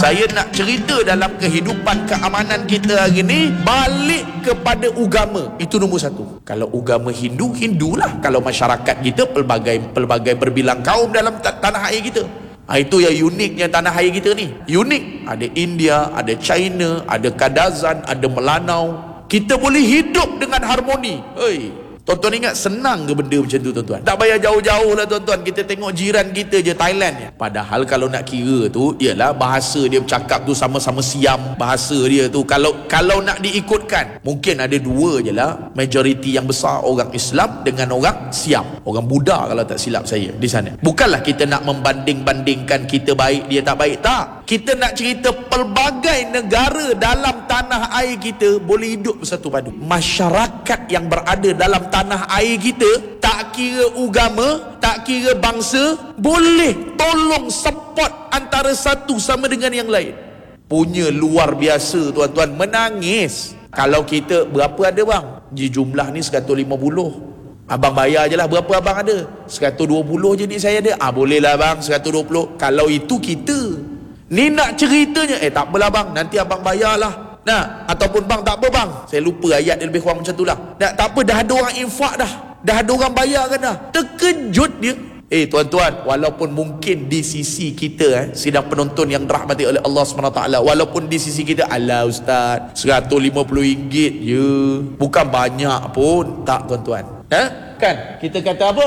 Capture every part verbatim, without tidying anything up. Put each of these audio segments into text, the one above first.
Saya nak cerita dalam kehidupan keamanan kita hari ni, balik kepada agama. Itu nombor satu. Kalau agama Hindu, Hindulah. Kalau masyarakat kita pelbagai pelbagai berbilang kaum dalam tanah air kita. Ha, itu yang uniknya tanah air kita ni. Unik. Ada India, ada China, ada Kadazan, ada Melanau. Kita boleh hidup dengan harmoni. Hei, tuan-tuan ingat senang ke benda macam tu, tuan-tuan? Tak payah jauh-jauh lah, tuan-tuan. Kita tengok jiran kita je, Thailand je. Padahal kalau nak kira tu, ialah bahasa dia bercakap tu sama-sama Siam. Bahasa dia tu, kalau kalau nak diikutkan, mungkin ada dua je lah. Majoriti yang besar orang Islam dengan orang Siam. Orang Buddha kalau tak silap saya di sana. Bukanlah kita nak membanding-bandingkan kita baik, dia tak baik. Tak. Kita nak cerita pelbagai negara dalam tanah air kita boleh hidup bersatu padu. Masyarakat yang berada dalam tanah air kita, tak kira agama, tak kira bangsa, boleh tolong support antara satu sama dengan yang lain. Punya luar biasa, tuan-tuan. Menangis. Kalau kita, berapa ada bang? Di jumlah ni seratus lima puluh. Abang bayar je lah. Berapa abang ada? seratus dua puluh je ni saya ada. Ah, boleh lah bang, seratus dua puluh. Kalau itu kita ni nak ceritanya, eh tak apalah bang, nanti abang bayar lah. Nah, ataupun bang tak apa bang, saya lupa ayat dia lebih kurang macam tu lah. Nah, tak apa, dah ada orang infak dah, dah ada orang bayar kan dah. Terkejut dia. Eh tuan-tuan, walaupun mungkin di sisi kita, eh, sidang penonton yang dirahmati oleh Allah subhanahu wa taala, walaupun di sisi kita, alah ustaz, seratus lima puluh ringgit je, bukan banyak pun. Tak tuan-tuan, eh? Kan kita kata apa?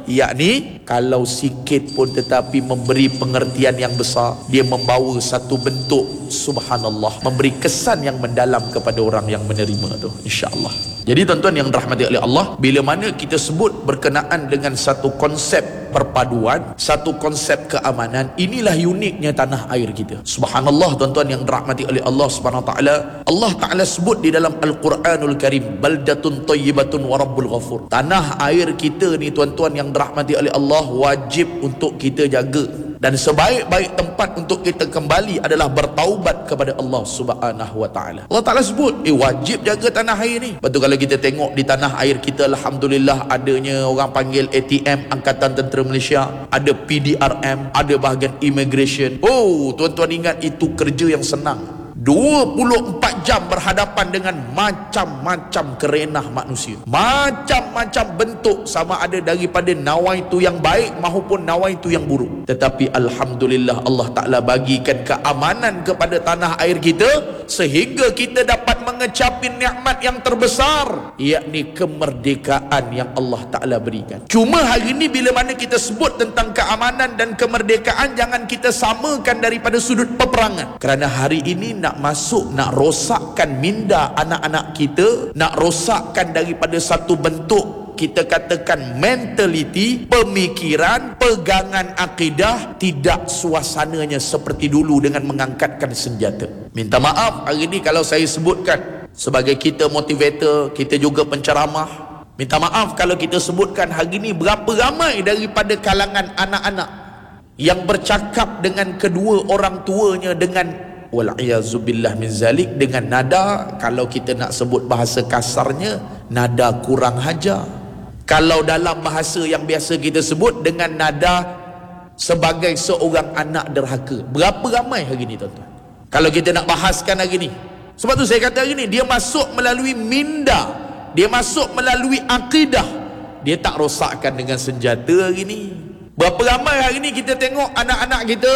Yakni kalau sikit pun tetapi memberi pengertian yang besar, dia membawa satu bentuk, subhanallah, memberi kesan yang mendalam kepada orang yang menerima tu, insya-Allah. Jadi tuan-tuan yang dirahmati oleh Allah, bila mana kita sebut berkenaan dengan satu konsep perpaduan, satu konsep keamanan, inilah uniknya tanah air kita. Subhanallah tuan-tuan yang dirahmati oleh Allah Subhanahu wa taala. Allah Taala sebut di dalam Al-Quranul Karim, baldatun thayyibatun wa rabbul ghafur. Tanah air kita ni tuan-tuan yang dirahmati oleh Allah, wajib untuk kita jaga. Dan sebaik-baik tempat untuk kita kembali adalah bertaubat kepada Allah Subhanahu wa taala. Allah Taala sebut, eh wajib jaga tanah air ni. Betul, kalau kita tengok di tanah air kita, alhamdulillah adanya orang panggil A T M, Angkatan Tentera Malaysia, ada P D R M, ada bahagian immigration. Oh, tuan-tuan ingat itu kerja yang senang. dua puluh empat jam berhadapan dengan macam-macam kerenah manusia, macam-macam bentuk, sama ada daripada nawaitu yang baik maupun nawaitu yang buruk. Tetapi alhamdulillah Allah Ta'ala bagikan keamanan kepada tanah air kita, sehingga kita dapat mengecapi nikmat yang terbesar, yakni kemerdekaan yang Allah Ta'ala berikan. Cuma hari ini bila mana kita sebut tentang keamanan dan kemerdekaan, jangan kita samakan daripada sudut peperangan. Kerana hari ini nak masuk, nak rosakkan minda anak-anak kita, nak rosakkan daripada satu bentuk, kita katakan mentaliti, pemikiran, pegangan akidah, tidak suasananya seperti dulu dengan mengangkatkan senjata. Minta maaf hari ini kalau saya sebutkan sebagai kita motivator, kita juga penceramah. Minta maaf kalau kita sebutkan hari ini berapa ramai daripada kalangan anak-anak yang bercakap dengan kedua orang tuanya dengan wal'iyazubillah min zalik, dengan nada, kalau kita nak sebut bahasa kasarnya, nada kurang hajar. Kalau dalam bahasa yang biasa kita sebut dengan nada sebagai seorang anak derhaka. Berapa ramai hari ni tuan-tuan? Kalau kita nak bahaskan hari ni. Sebab tu saya kata hari ni, dia masuk melalui minda, dia masuk melalui akidah, dia tak rosakkan dengan senjata hari ni. Berapa ramai hari ni kita tengok anak-anak kita,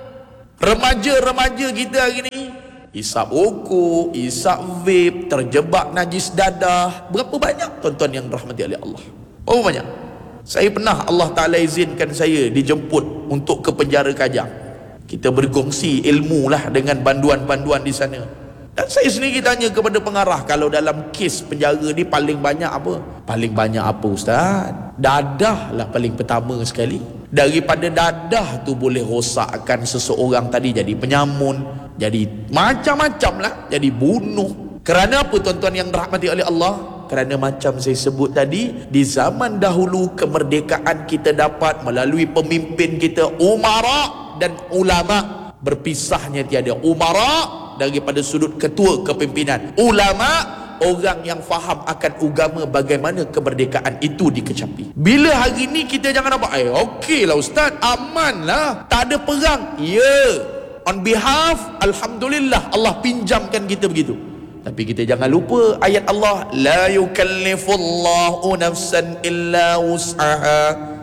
remaja-remaja kita hari ni, isap rokok, isap vape, terjebak najis dadah. Berapa banyak tuan-tuan yang dirahmati oleh Allah? Oh banyak. Saya pernah, Allah Ta'ala izinkan saya dijemput untuk ke penjara Kajang. Kita berkongsi ilmu lah dengan banduan-banduan di sana. Dan saya sendiri tanya kepada pengarah, kalau dalam kes penjara ni paling banyak apa? Paling banyak apa ustaz? Dadah lah paling pertama sekali. Daripada dadah tu boleh rosakkan seseorang tadi, jadi penyamun, jadi macam-macam lah, jadi bunuh. Kerana apa tuan-tuan yang dirahmati oleh Allah? Kerana macam saya sebut tadi, di zaman dahulu kemerdekaan kita dapat melalui pemimpin kita, umara dan ulama. Berpisahnya tiada. Umara daripada sudut ketua kepimpinan, ulama orang yang faham akan agama, bagaimana kemerdekaan itu dikecapi. Bila hari ni kita jangan nampak, eh okey lah ustaz, aman lah, tak ada perang. Ya, On behalf, alhamdulillah, Allah pinjamkan kita begitu. Tapi kita jangan lupa ayat Allah, la yukallifullahu nafsan illa wus'aha.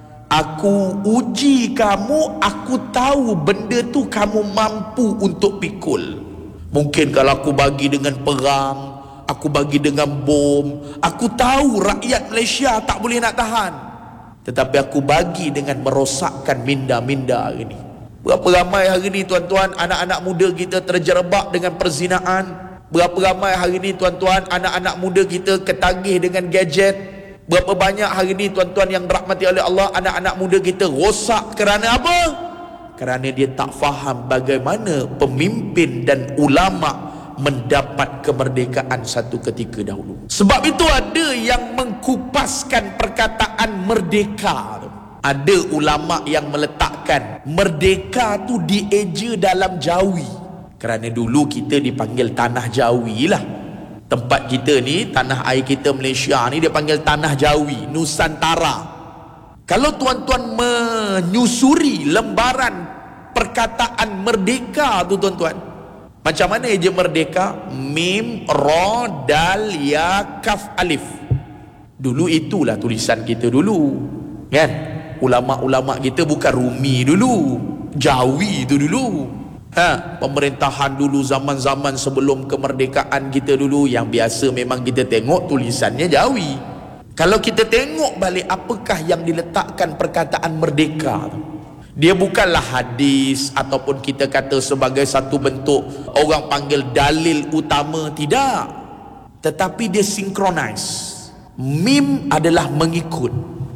Aku uji kamu, aku tahu benda tu kamu mampu untuk pikul. Mungkin kalau aku bagi dengan perang, aku bagi dengan bom, aku tahu rakyat Malaysia tak boleh nak tahan. Tetapi aku bagi dengan merosakkan minda-minda hari ni. Berapa ramai hari ni tuan-tuan, anak-anak muda kita terjerebak dengan perzinaan. Berapa ramai hari ni tuan-tuan, anak-anak muda kita ketagih dengan gadget. Berapa banyak hari ni tuan-tuan yang dirahmati oleh Allah, anak-anak muda kita rosak kerana apa? Kerana dia tak faham bagaimana pemimpin dan ulama mendapat kemerdekaan satu ketika dahulu. Sebab itu ada yang mengkupaskan perkataan merdeka tu. Ada ulama yang meletakkan merdeka tu dieja dalam Jawi. Kerana dulu kita dipanggil tanah Jawi lah. Tempat kita ni, tanah air kita Malaysia ni, dia panggil tanah Jawi, Nusantara. Kalau tuan-tuan menyusuri lembaran perkataan merdeka tu tuan-tuan, macam mana eja merdeka? Mim, Ra, Dal, Ya, Kaf, Alif. Dulu itulah tulisan kita dulu, kan? Ulama-ulama kita bukan Rumi dulu, Jawi tu dulu. Ha, pemerintahan dulu zaman-zaman sebelum kemerdekaan kita dulu, yang biasa memang kita tengok tulisannya Jawi. Kalau kita tengok balik apakah yang diletakkan perkataan merdeka tu, dia bukanlah hadis ataupun kita kata sebagai satu bentuk orang panggil dalil utama, tidak. Tetapi dia synchronize. Mim adalah mengikut,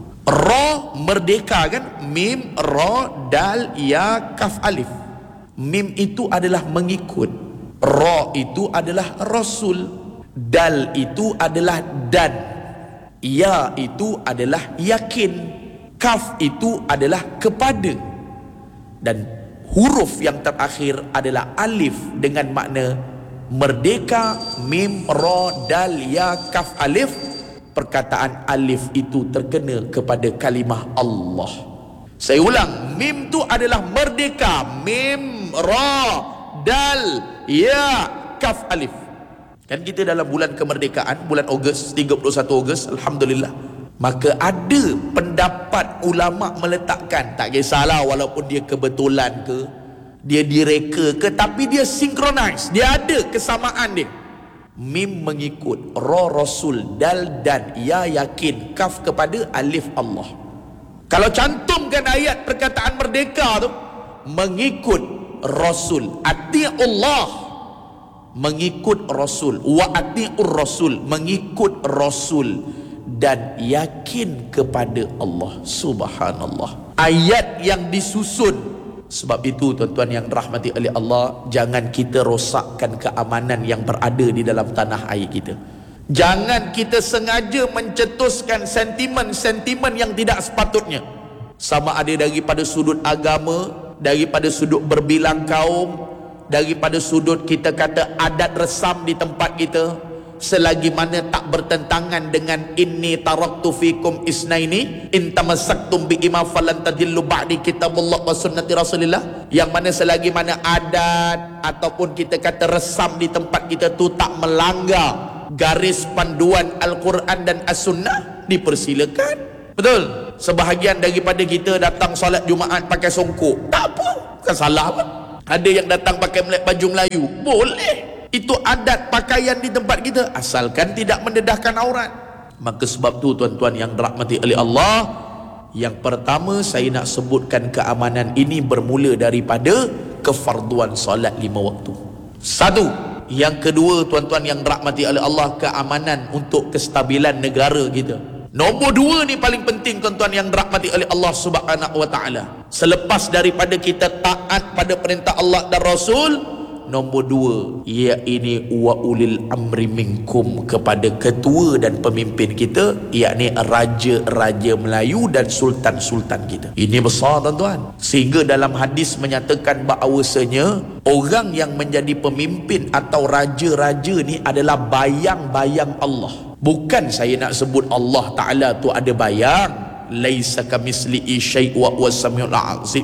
Ra merdeka kan, Mim, Ra, Dal, Ya, Kaf, Alif. Mim itu adalah mengikut, Ra itu adalah Rasul, Dal itu adalah dan, Ya itu adalah yakin, Kaf itu adalah kepada, dan huruf yang terakhir adalah Alif dengan makna merdeka. Mim, Ra, Dal, Ya, Kaf, Alif. Perkataan Alif itu terkena kepada kalimah Allah. Saya ulang, mim tu adalah merdeka. Mim, Ra, Dal, Ya, Kaf, Alif. Kan kita dalam bulan kemerdekaan, bulan Ogos, tiga puluh satu Ogos, alhamdulillah. Maka ada pendapat ulama meletakkan, tak kisahlah walaupun dia kebetulan ke, dia direka ke, tapi dia synchronize, dia ada kesamaan dia. Mim mengikut, Ra Rasul, Dal dan, Ya yakin, Kaf kepada, Alif Allah. Kalau cantumkan ayat perkataan merdeka tu, mengikut Rasul, ati'ullah, mengikut Rasul, wa ati'ur Rasul, mengikut Rasul, dan yakin kepada Allah. Subhanallah. Ayat yang disusun. Sebab itu tuan-tuan yang dirahmati oleh Allah, jangan kita rosakkan keamanan yang berada di dalam tanah air kita. Jangan kita sengaja mencetuskan sentimen-sentimen yang tidak sepatutnya. Sama ada daripada sudut agama, daripada sudut berbilang kaum, daripada sudut kita kata adat resam di tempat kita, selagi mana tak bertentangan dengan inni taraktu fikum isnaini in tamassaktum bi ima falan tadillu ba'di kitabullah wa sunnati rasulillah. Yang mana selagi mana adat ataupun kita kata resam di tempat kita tu tak melanggar garis panduan Al-Quran dan As-Sunnah, dipersilakan. Betul? Sebahagian daripada kita datang solat Jumaat pakai songkok, tak apa, bukan salah apa. Ada yang datang pakai baju Melayu, boleh. Itu adat pakaian di tempat kita, asalkan tidak mendedahkan aurat. Maka sebab tu tuan-tuan yang dirahmati oleh Allah, yang pertama saya nak sebutkan keamanan ini bermula daripada kefarduan solat lima waktu. Satu. Yang kedua tuan-tuan yang dirahmati oleh Allah, keamanan untuk kestabilan negara kita. Nombor dua ni paling penting tuan-tuan yang dirahmati oleh Allah Subhanahu wa taala. Selepas daripada kita taat pada perintah Allah dan Rasul, nombor dua, yakni wa ulil amri minkum, kepada ketua dan pemimpin kita, yakni raja-raja Melayu dan sultan-sultan kita. Ini besar tuan-tuan. Sehingga dalam hadis menyatakan bahawasanya orang yang menjadi pemimpin atau raja-raja ni adalah bayang-bayang Allah. Bukan saya nak sebut Allah Ta'ala tu ada bayang, laisa kamislihi syai' wa huwas samiul azim.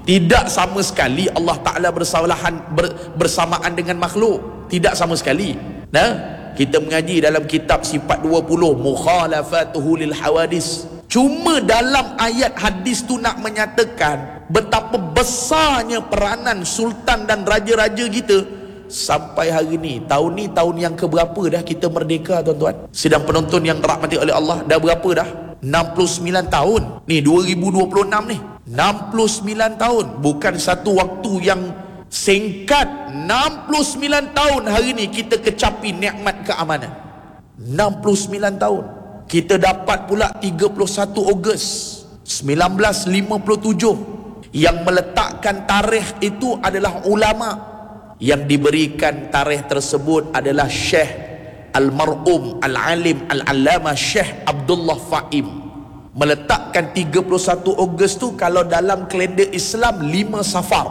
Tidak sama sekali Allah Ta'ala bersalahan ber, bersamaan dengan makhluk. Tidak sama sekali. Nah, kita mengaji dalam kitab sifat dua puluh, mukhalafatuhu lil hawadis. Cuma dalam ayat hadis tu nak menyatakan betapa besarnya peranan sultan dan raja-raja kita. Sampai hari ni, tahun ni tahun yang keberapa dah kita merdeka, tuan-tuan? Sidang penonton yang dirahmati oleh Allah, dah berapa dah? enam puluh sembilan tahun. Ni dua ribu dua puluh enam ni. enam puluh sembilan tahun. Bukan satu waktu yang singkat. enam puluh sembilan tahun hari ni kita kecapi nikmat keamanan. enam puluh sembilan tahun. Kita dapat pula tiga puluh satu Ogos sembilan belas lima puluh tujuh. Yang meletakkan tarikh itu adalah ulama. Yang diberikan tarikh tersebut adalah Syekh Al-Mar'um Al-Alim Al-Allamah Syekh Abdullah Fa'im. Meletakkan tiga puluh satu Ogos tu kalau dalam kalender Islam lima Safar.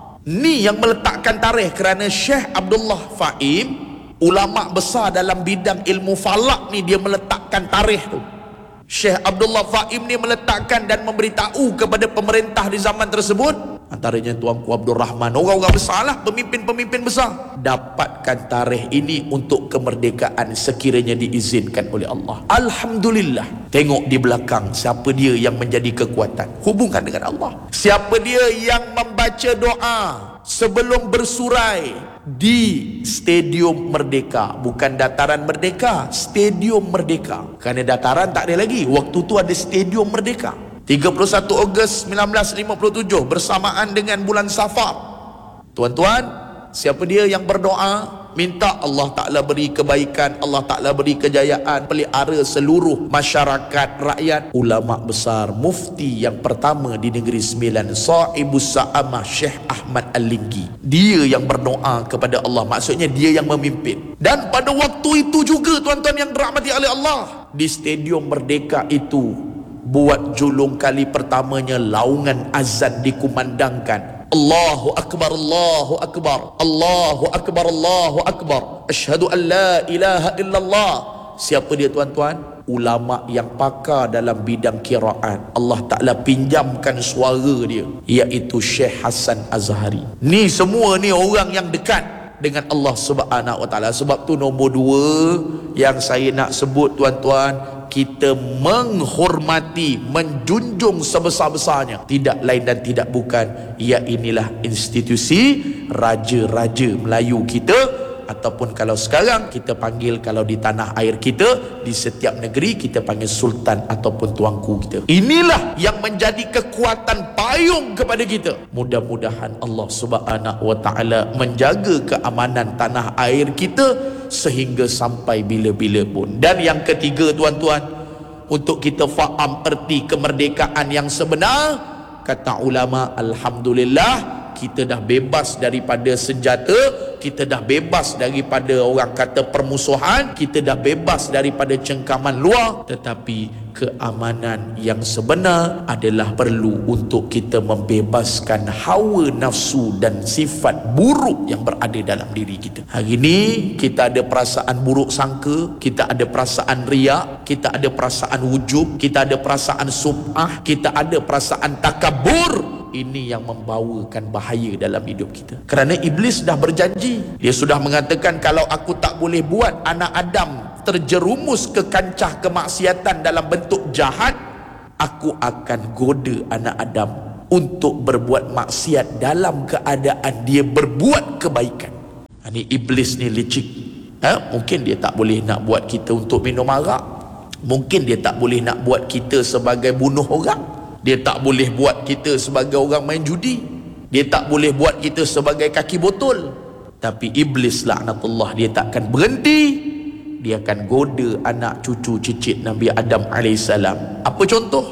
Ni yang meletakkan tarikh, kerana Syekh Abdullah Fa'im, ulama besar dalam bidang ilmu falak ni, dia meletakkan tarikh tu. Syekh Abdullah Fa'im ni meletakkan dan memberitahu kepada pemerintah di zaman tersebut, antaranya Tuanku Abdul Rahman, orang-orang besar lah, pemimpin-pemimpin besar, dapatkan tarikh ini untuk kemerdekaan sekiranya diizinkan oleh Allah. Alhamdulillah. Tengok di belakang, siapa dia yang menjadi kekuatan? Hubungkan dengan Allah. Siapa dia yang membaca doa sebelum bersurai di Stadium Merdeka? Bukan Dataran Merdeka, Stadium Merdeka. Kerana dataran tak ada lagi, waktu tu ada Stadium Merdeka. tiga puluh satu Ogos sembilan belas lima puluh tujuh bersamaan dengan bulan Safar. Tuan-tuan, siapa dia yang berdoa minta Allah Ta'ala beri kebaikan, Allah Ta'ala beri kejayaan, pelihara seluruh masyarakat rakyat? Ulama besar, mufti yang pertama di Negeri Sembilan, Sahibus Sa'amah Syekh Ahmad Al-Linggi. Dia yang berdoa kepada Allah, maksudnya dia yang memimpin. Dan pada waktu itu juga, tuan-tuan yang dirahmati oleh Allah, di Stadium Merdeka itu buat julung kali pertamanya laungan azan dikumandangkan. Allahu Akbar, Allahu Akbar, Allahu Akbar, Allahu Akbar, Asyhadu an la ilaha illallah. Siapa dia, tuan-tuan? Ulama yang pakar dalam bidang qiraat. Allah Ta'ala pinjamkan suara dia, iaitu Syekh Hasan Azhari. Ni semua ni orang yang dekat dengan Allah Subhanahu Wa Ta'ala. Sebab tu nombor dua yang saya nak sebut, tuan-tuan, kita menghormati, menjunjung sebesar-besarnya, tidak lain dan tidak bukan, ia inilah institusi raja-raja Melayu kita, ataupun kalau sekarang kita panggil, kalau di tanah air kita, di setiap negeri kita panggil sultan ataupun tuanku kita. Inilah yang menjadi kekuatan payung kepada kita. Mudah-mudahan Allah Subhanahu Wa Ta'ala menjaga keamanan tanah air kita sehingga sampai bila-bila pun. Dan yang ketiga, tuan-tuan, untuk kita faham erti kemerdekaan yang sebenar, kata ulama, alhamdulillah, kita dah bebas daripada senjata, kita dah bebas daripada orang kata permusuhan, kita dah bebas daripada cengkaman luar. Tetapi keamanan yang sebenar adalah perlu untuk kita membebaskan hawa nafsu dan sifat buruk yang berada dalam diri kita. Hari ini kita ada perasaan buruk sangka, kita ada perasaan riak, kita ada perasaan wujub, kita ada perasaan sum'ah, kita ada perasaan takabur. Ini yang membawakan bahaya dalam hidup kita. Kerana iblis dah berjanji, dia sudah mengatakan, kalau aku tak boleh buat anak Adam terjerumus ke kancah kemaksiatan dalam bentuk jahat, aku akan goda anak Adam untuk berbuat maksiat dalam keadaan dia berbuat kebaikan. Ini iblis ni licik. Ha? Mungkin dia tak boleh nak buat kita untuk minum arak, mungkin dia tak boleh nak buat kita sebagai bunuh orang, dia tak boleh buat kita sebagai orang main judi, dia tak boleh buat kita sebagai kaki botol. Tapi iblis laknatullah, dia takkan berhenti. Dia akan goda anak cucu cicit Nabi Adam alaihissalam. Apa contoh?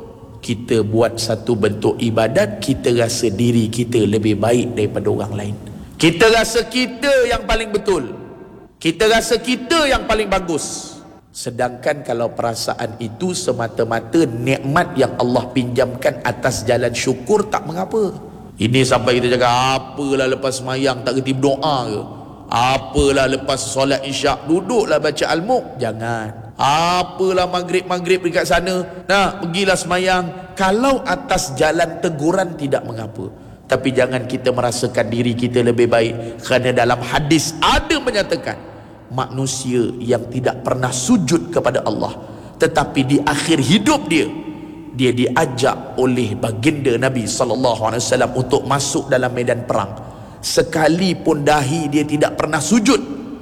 Kita buat satu bentuk ibadat, kita rasa diri kita lebih baik daripada orang lain. Kita rasa kita yang paling betul, kita rasa kita yang paling bagus. Sedangkan kalau perasaan itu semata-mata nikmat yang Allah pinjamkan atas jalan syukur, tak mengapa. Ini sampai kita cakap, apalah lepas semayang tak kerti berdoa ke? Apalah lepas solat isyak duduklah baca al-mulk? Jangan. Apalah maghrib-maghrib dekat sana, nah pergilah semayang. Kalau atas jalan teguran tidak mengapa, tapi jangan kita merasakan diri kita lebih baik. Kerana dalam hadis ada menyatakan manusia yang tidak pernah sujud kepada Allah, tetapi di akhir hidup dia, dia diajak oleh baginda Nabi sallallahu alaihi wasallam untuk masuk dalam medan perang. Sekalipun dahi dia tidak pernah sujud,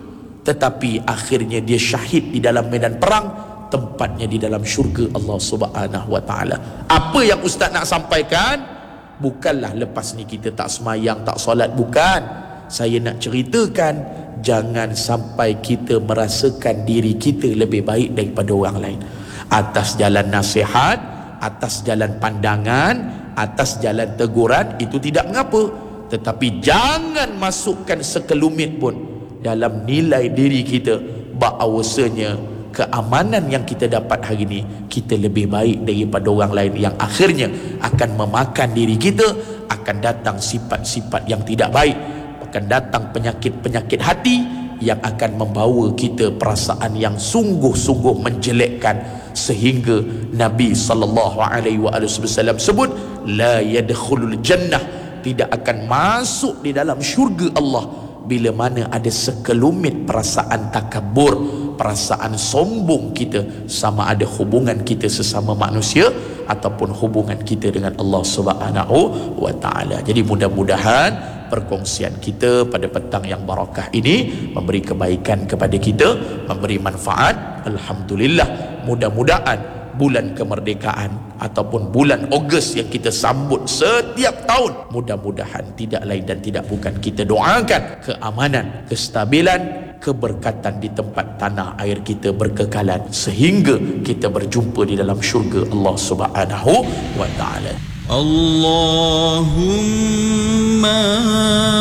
tetapi akhirnya dia syahid di dalam medan perang, tempatnya di dalam syurga Allah Subhanahu wa taala. Apa yang ustaz nak sampaikan, bukanlah lepas ni kita tak semayang, tak solat, bukan. Saya nak ceritakan, jangan sampai kita merasakan diri kita lebih baik daripada orang lain. Atas jalan nasihat, atas jalan pandangan, atas jalan teguran, itu tidak mengapa. Tetapi jangan masukkan sekelumit pun dalam nilai diri kita bahawasanya keamanan yang kita dapat hari ini, kita lebih baik daripada orang lain, yang akhirnya akan memakan diri kita. Akan datang sifat-sifat yang tidak baik, akan datang penyakit-penyakit hati yang akan membawa kita perasaan yang sungguh-sungguh menjelekkan, sehingga Nabi sallallahu alaihi wasallam sebut la yadkhulul jannah, tidak akan masuk di dalam syurga Allah bila mana ada sekelumit perasaan takabur, perasaan sombong kita, sama ada hubungan kita sesama manusia ataupun hubungan kita dengan Allah Subhanahu wa taala. Jadi mudah-mudahan perkongsian kita pada petang yang barakah ini memberi kebaikan kepada kita, memberi manfaat. Alhamdulillah, mudah-mudahan bulan kemerdekaan ataupun bulan Ogos yang kita sambut setiap tahun, mudah-mudahan tidak lain dan tidak bukan kita doakan keamanan, kestabilan, keberkatan di tempat tanah air kita berkekalan, sehingga kita berjumpa di dalam syurga Allah Subhanahu wa taala. Allahumma